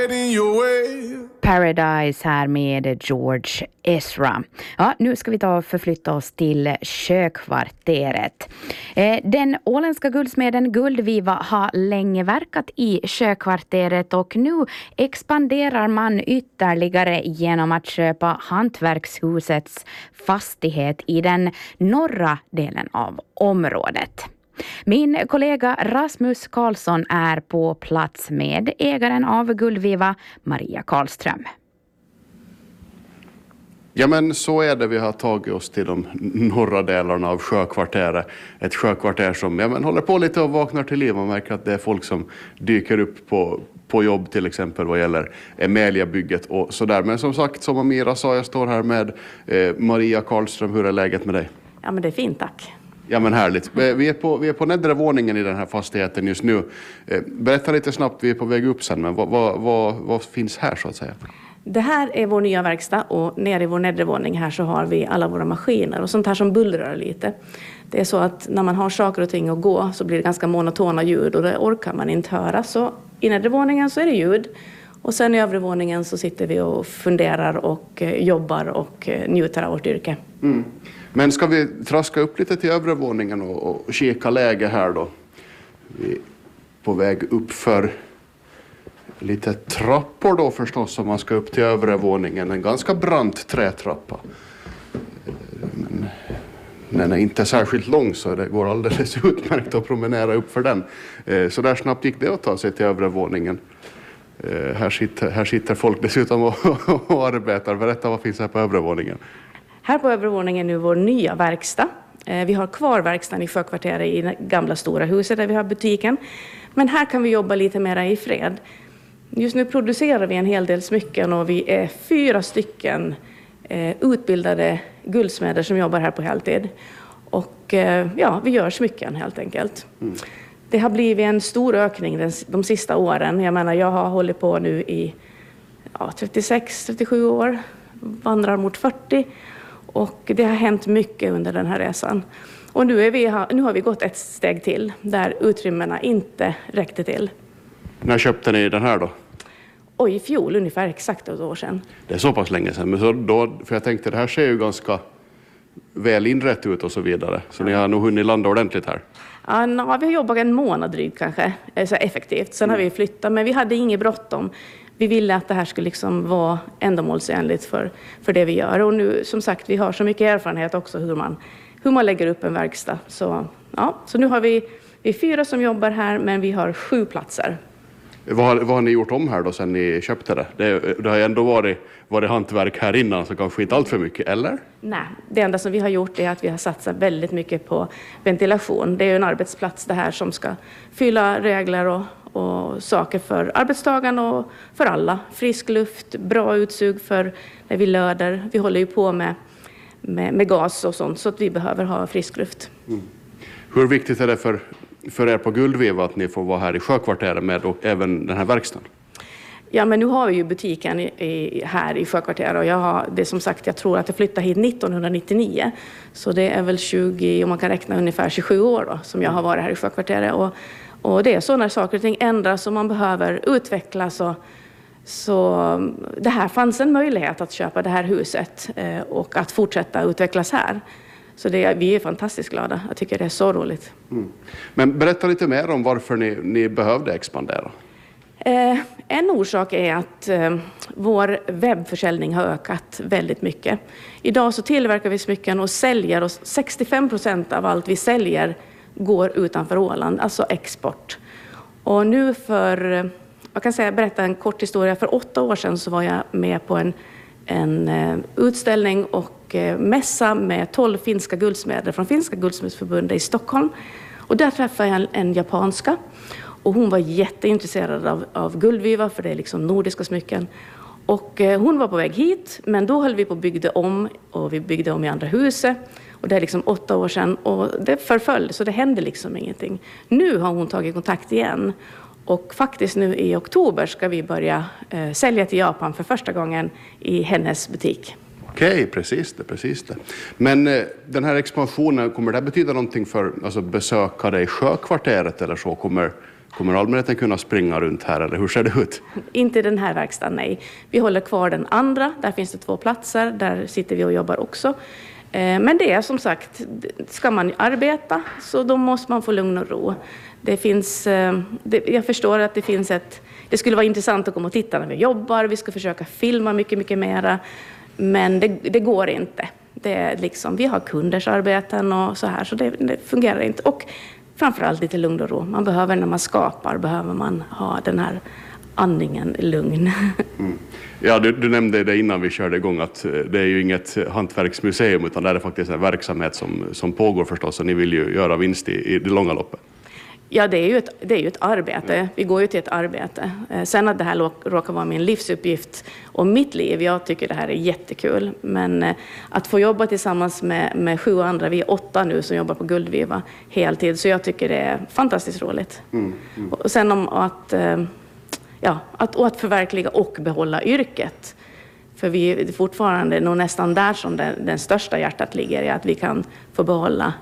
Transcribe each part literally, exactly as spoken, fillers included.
Paradise här med George Ezra. Ja, nu ska vi ta och förflytta oss till Sjökvarteret. Den åländska guldsmeden Guldviva har länge verkat i Sjökvarteret och nu expanderar man ytterligare genom att köpa hantverkshusets fastighet i den norra delen av området. Min kollega Rasmus Karlsson är på plats med ägaren av Guldviva, Maria Karlström. Ja, men så är det. Vi har tagit oss till de norra delarna av Sjökvarteret. Ett sjökvarter som ja, men håller på lite och vaknar till liv. Man märker att det är folk som dyker upp på, på jobb, till exempel vad gäller Emilia-bygget och sådär. Men som sagt, som Amira sa, jag står här med eh, Maria Karlström. Hur är läget med dig? Ja, men det är fint, tack. Ja, men härligt. Vi är på, vi är på nedre våningen i den här fastigheten just nu. Berätta lite snabbt, vi är på väg upp sen, men vad, vad, vad, vad finns här så att säga? Det här är vår nya verkstad och nere i vår nedre våning här så har vi alla våra maskiner och sånt här som bullrar lite. Det är så att när man har saker och ting att gå så blir det ganska monotona ljud och det orkar man inte höra. Så i nedre våningen så är det ljud och sen i övre våningen så sitter vi och funderar och jobbar och njuter av vårt yrke. Mm. Men ska vi traska upp lite till övre våningen och, och kika läge här då? Vi är på väg upp för lite trappor då förstås om man ska upp till övre våningen. En ganska brant trätrappa. Men den är inte särskilt lång så det går alldeles utmärkt att promenera upp för den. Så där snabbt gick det att ta sig till övre våningen. Här sitter, här sitter folk dessutom och, och arbetar. Berätta, vad finns här på övre våningen? Här på övre våningen är nu vår nya verkstad. Vi har kvar verkstaden i Sjökvarteret i det gamla stora huset där vi har butiken. Men här kan vi jobba lite mer i fred. Just nu producerar vi en hel del smycken och vi är fyra stycken utbildade guldsmeder som jobbar här på heltid. Och ja, vi gör smycken helt enkelt. Mm. Det har blivit en stor ökning de sista åren. Jag menar, jag har hållit på nu i ja, trettiosex trettiosju år, vandrar mot fyrtio. Och det har hänt mycket under den här resan. Och nu, är vi, nu har vi gått ett steg till där utrymmena inte räckte till. När köpte ni den här då? Och i fjol, ungefär exakt ett år sedan. Det är så pass länge sedan. Men så då, för jag tänkte det här ser ju ganska väl inrätt ut och så vidare. Så ja. Ni har nog hunnit landa ordentligt här. Ja, no, vi har jobbat en månad drygt kanske, så effektivt. Sen mm. har vi flyttat, men vi hade inget bråttom. Vi ville att det här skulle liksom vara ändamålsenligt för, för det vi gör. Och nu, som sagt, vi har så mycket erfarenhet också hur man, hur man lägger upp en verkstad. Så, ja, så nu har vi, vi är fyra som jobbar här, men vi har sju platser. Vad har, vad har ni gjort om här då sen ni köpte det? Det, det har ju ändå varit, varit hantverk här innan, så kanske inte allt för mycket, eller? Nej, det enda som vi har gjort är att vi har satsat väldigt mycket på ventilation. Det är ju en arbetsplats det här som ska fylla regler och, och saker för arbetstagarna och för alla. Frisk luft, bra utsug för när vi löder. Vi håller ju på med, med, med gas och sånt så att vi behöver ha frisk luft. Mm. Hur viktigt är det för, för er på Guldviva att ni får vara här i Sjökvarteret med och även den här verkstaden? Ja, men nu har vi ju butiken i, i, här i Sjökvarteret och jag har, det som sagt, jag tror att jag flyttade hit nittonhundranittionio. Så det är väl tjugo, om man kan räkna ungefär tjugosju år då, som jag har varit här i Sjökvarteret. Och, och det är så när saker och ting ändras och man behöver utvecklas. Och, så det här fanns en möjlighet att köpa det här huset eh, och att fortsätta utvecklas här. Så det, vi är fantastiskt glada. Jag tycker det är så roligt. Mm. Men berätta lite mer om varför ni, ni behövde expandera. Eh, en orsak är att eh, vår webbförsäljning har ökat väldigt mycket. Idag så tillverkar vi smycken och säljer och sextiofem procent av allt vi säljer går utanför Åland, alltså export. Och nu för, jag kan säga, berätta en kort historia. För åtta år sedan så var jag med på en, en eh, utställning och eh, mässa med tolv finska guldsmeder från Finska guldsmedsförbundet i Stockholm. Och där träffade jag en, en japanska. Och hon var jätteintresserad av, av Guldviva, för det är liksom nordiska smycken. Och eh, hon var på väg hit, men då höll vi på att bygga om. Och vi byggde om i andra huset. Och det är liksom åtta år sedan. Och det förföll, så det hände liksom ingenting. Nu har hon tagit kontakt igen. Och faktiskt nu i oktober ska vi börja eh, sälja till Japan för första gången i hennes butik. Okej, precis det, precis det. Men eh, den här expansionen, kommer det betyda någonting för alltså, besökare i Sjökvarteret eller så? Kommer, kommer allmänheten kunna springa runt här eller hur ser det ut? Inte i den här verkstaden, nej. Vi håller kvar den andra, där finns det två platser, där sitter vi och jobbar också. Men det är som sagt, ska man arbeta så då måste man få lugn och ro. Det finns, det, jag förstår att det finns ett, det skulle vara intressant att komma och titta när vi jobbar, vi ska försöka filma mycket, mycket mera, men det, det går inte. Det är liksom, vi har kunders arbeten och så här, så det, det fungerar inte. Och framförallt lite lugn och ro. Man behöver, när man skapar, behöver man ha den här andningen lugn. Mm. Ja, du, du nämnde det innan vi körde igång att det är ju inget hantverksmuseum utan det är faktiskt en verksamhet som, som pågår förstås och ni vill ju göra vinst i, i det långa loppet. Ja, det är ju ett, det är ju ett arbete. Vi går ju till ett arbete. Sen att det här råkar vara min livsuppgift och mitt liv, jag tycker det här är jättekul. Men att få jobba tillsammans med, med sju andra, vi är åtta nu som jobbar på Guldviva heltid, så jag tycker det är fantastiskt roligt. Mm, mm. Och sen om att, ja, att, och att förverkliga och behålla yrket. För vi är fortfarande nog nästan där som den, den största hjärtat ligger i att vi kan få behålla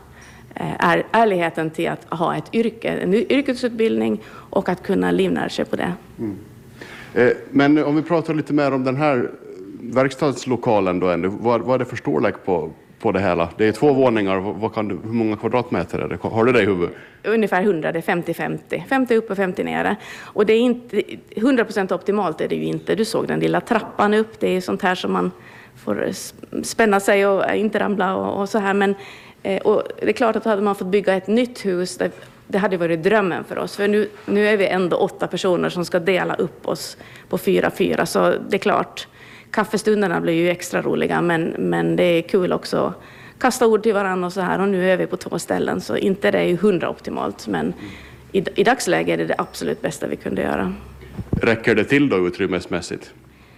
är ärligheten till att ha ett yrke, en yrkesutbildning och att kunna livnära sig på det. Mm. Eh, men om vi pratar lite mer om den här verkstadslokalen då ändå, vad, vad är det för storlek på, på det hela? Det är två våningar, vad kan du, hur många kvadratmeter är det? Har du det i huvudet? Ungefär hundra, det är femtio femtio. femtio uppe och femtio nere. Och det är inte, hundra procent optimalt är det ju inte. Du såg den lilla trappan upp, det är sånt här som man får spänna sig och inte ramla och, och så här, men och det är klart att hade man fått bygga ett nytt hus, det, det hade varit drömmen för oss. För nu, nu är vi ändå åtta personer som ska dela upp oss på fyra fyra. Så det är klart, kaffestunderna blir ju extra roliga. Men, men det är kul också att kasta ord till varandra och så här. Och nu är vi på två ställen, så inte det är ju hundra optimalt. Men i, i dagsläget är det det absolut bästa vi kunde göra. Räcker det till då utrymmesmässigt?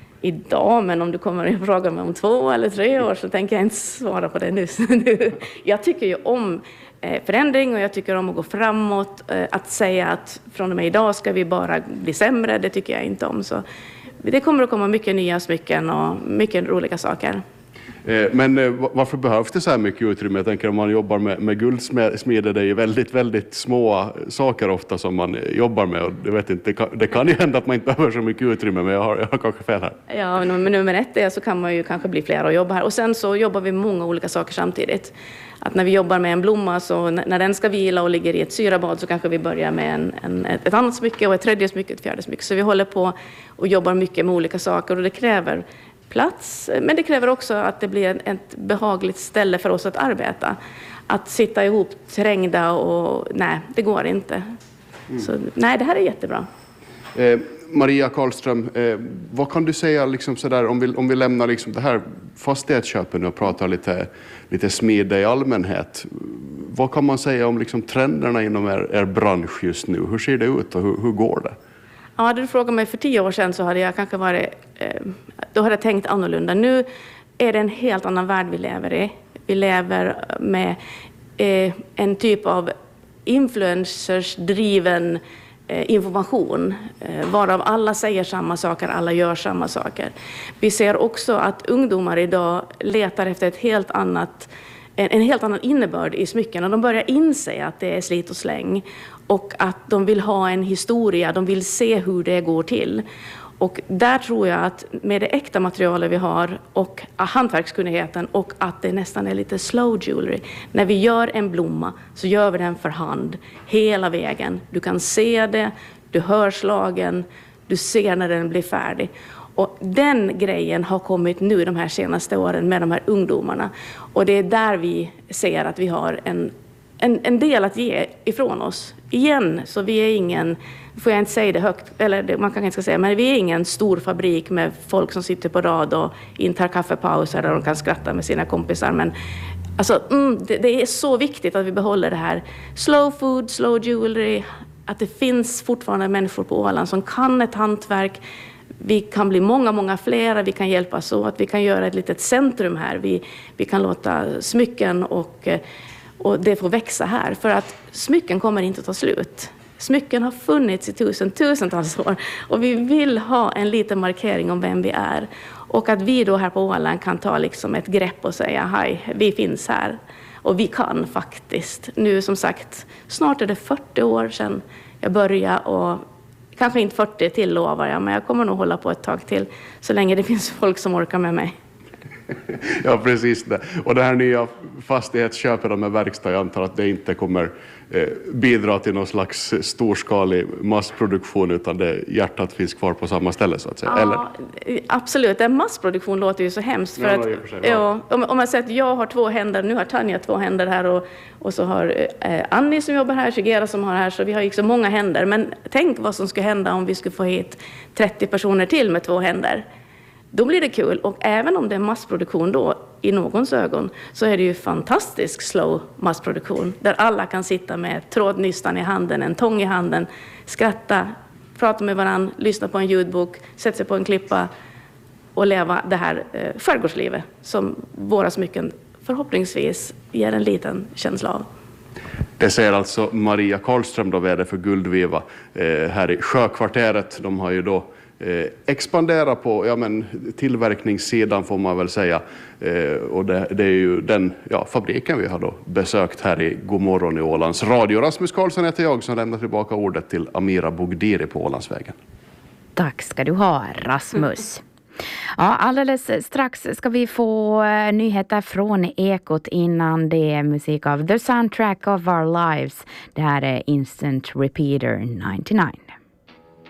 Idag, men om du kommer och frågar mig om två eller tre år så tänker jag inte svara på det nu. Jag tycker ju om förändring och jag tycker om att gå framåt. Att säga att från och med idag ska vi bara bli sämre, det tycker jag inte om. Så det kommer att komma mycket nya smycken och mycket roliga saker. Men varför behövs det så här mycket utrymme? Jag tänker om man jobbar med, med guldsmeder, det är ju väldigt, väldigt små saker ofta som man jobbar med. Och jag vet inte, det, kan, det kan ju hända att man inte behöver så mycket utrymme, men jag har, jag har kanske fel här. Ja, men nummer ett är så kan man ju kanske bli fler och jobba här. Och sen så jobbar vi med många olika saker samtidigt. Att när vi jobbar med en blomma, så när den ska vila och ligger i ett syrabad, så kanske vi börjar med en, en, ett annat smycke och ett tredje smycke, ett fjärde smycke. Så vi håller på och jobbar mycket med olika saker, och det kräver plats, men det kräver också att det blir ett behagligt ställe för oss att arbeta. Att sitta ihop trängda och nej, det går inte. Mm. Så nej, det här är jättebra. Eh, Maria Karlström, eh, vad kan du säga liksom sådär, om vi, om vi lämnar liksom det här fastighetsköpen och pratar lite, lite smide i allmänhet. Vad kan man säga om liksom trenderna inom er, er bransch just nu? Hur ser det ut och hur, hur går det? Ja, hade du frågat mig för tio år sedan så hade jag kanske varit, eh, då hade jag tänkt annorlunda. Nu är det en helt annan värld vi lever i. Vi lever med eh, en typ av influencers-driven eh, information, eh, varav alla säger samma saker, alla gör samma saker. Vi ser också att ungdomar idag letar efter ett helt annat, en, en helt annan innebörd i smycken, och de börjar inse att det är slit och släng. Och att de vill ha en historia, de vill se hur det går till. Och där tror jag att med det äkta materialet vi har och hantverkskunnigheten och att det nästan är lite slow jewelry. När vi gör en blomma så gör vi den för hand hela vägen. Du kan se det, du hör slagen, du ser när den blir färdig. Och den grejen har kommit nu de här senaste åren med de här ungdomarna. Och det är där vi ser att vi har en En, en del att ge ifrån oss. Igen, så vi är ingen, får jag inte säga det högt, eller det, man kan inte säga, men vi är ingen stor fabrik med folk som sitter på rad och intar kaffepauser där de kan skratta med sina kompisar. Men alltså, mm, det, det är så viktigt att vi behåller det här slow food, slow jewelry, att det finns fortfarande människor på Åland som kan ett hantverk. Vi kan bli många, många fler, vi kan hjälpas åt, vi kan göra ett litet centrum här. Vi, vi kan låta smycken och Och det får växa här, för att smycken kommer inte att ta slut. Smycken har funnits i tusen, tusentals år. Och vi vill ha en liten markering om vem vi är. Och att vi då här på Åland kan ta liksom ett grepp och säga hej, vi finns här. Och vi kan faktiskt. Nu som sagt, snart är det fyrtio år sedan jag började och kanske inte fyrtio till lovar jag, men jag kommer nog hålla på ett tag till så länge det finns folk som orkar med mig. Ja, precis det. Och det här nya fastighetsköpet med verkstad, jag antar att det inte kommer eh, bidra till någon slags storskalig massproduktion, utan det hjärtat finns kvar på samma ställe så att säga. Ja, eller? Absolut. En massproduktion låter ju så hemskt. För Ja, att, i och för sig, ja, ja. om, om man säger att jag har två händer, nu har Tanja två händer här och, och så har eh, Annie som jobbar här, Shigera som har här, så vi har ju så många händer. Men tänk vad som skulle hända om vi skulle få hit trettio personer till med två händer. Då blir det kul, och även om det är massproduktion då i någons ögon, så är det ju fantastisk slow massproduktion där alla kan sitta med trådnystan i handen, en tång i handen, skratta, prata med varandra, lyssna på en ljudbok, sätta sig på en klippa och leva det här eh, skärgårdslivet som våra smycken förhoppningsvis ger en liten känsla av. Det säger alltså Maria Karlström, då vd för Guldviva eh, här i Sjökvarteret. De har ju då Eh, expandera på ja, men, tillverkningssidan får man väl säga. Eh, och det, det är ju den ja, fabriken vi har då besökt här i Godmorgon i Ålands Radio. Rasmus Karlsson heter jag som lämnar tillbaka ordet till Amira Bogdiri på Ålandsvägen. Tack ska du ha, Rasmus. Ja, alldeles strax ska vi få nyheter från Ekot. Innan det är musik av The Soundtrack of Our Lives. Det här är Instant Repeater nittionio.